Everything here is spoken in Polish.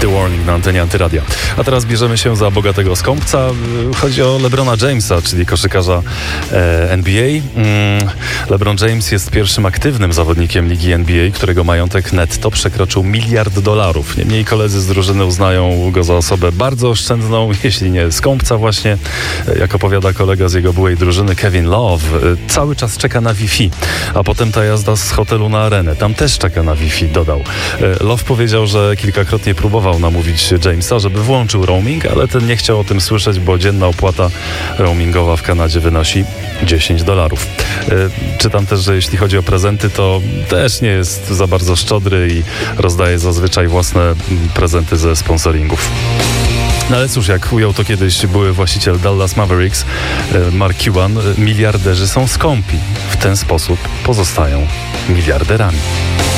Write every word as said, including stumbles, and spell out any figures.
The Warning na antenie Antyradia. A teraz bierzemy się za bogatego skąpca. Chodzi o LeBrona Jamesa, czyli koszykarza e, N B A. Mm, LeBron James jest pierwszym aktywnym zawodnikiem ligi N B A, którego majątek netto przekroczył miliard dolarów. Niemniej koledzy z drużyny uznają go za osobę bardzo oszczędną, jeśli nie skąpca właśnie. Jak opowiada kolega z jego byłej drużyny Kevin Love, cały czas czeka na Wi-Fi, a potem ta jazda z hotelu na arenę. Tam też czeka na Wi-Fi, dodał. Love powiedział, że kilkakrotnie próbował namówić Jamesa, żeby włączył roaming, ale ten nie chciał o tym słyszeć, bo dzienna opłata roamingowa w Kanadzie wynosi dziesięć dolarów. Czytam też, że jeśli chodzi o prezenty, to też nie jest za bardzo szczodry i rozdaje zazwyczaj własne prezenty ze sponsoringów. No ale cóż, jak ujął to kiedyś były właściciel Dallas Mavericks, Mark Cuban, miliarderzy są skąpi. W ten sposób pozostają miliarderami.